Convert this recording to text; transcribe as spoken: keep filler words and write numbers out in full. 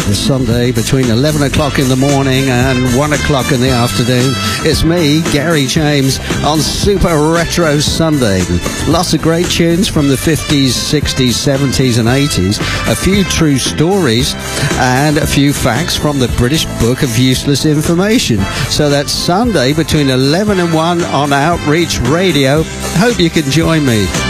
The Sunday between eleven o'clock in the morning and one o'clock in the afternoon. It's me, Gary James, on Super Retro Sunday. Lots of great tunes from the fifties, sixties, seventies and eighties. A few true stories and a few facts from the British Book of Useless Information. So that's Sunday between eleven and one on Outreach Radio. Hope you can join me.